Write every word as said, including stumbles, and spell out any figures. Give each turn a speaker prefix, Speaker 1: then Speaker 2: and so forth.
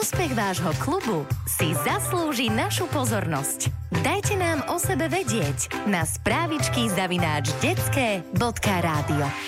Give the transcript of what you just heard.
Speaker 1: Úspech vášho klubu si zaslúži našu pozornosť. Dajte nám o sebe vedieť na správičky zavináč detské bodka rádio.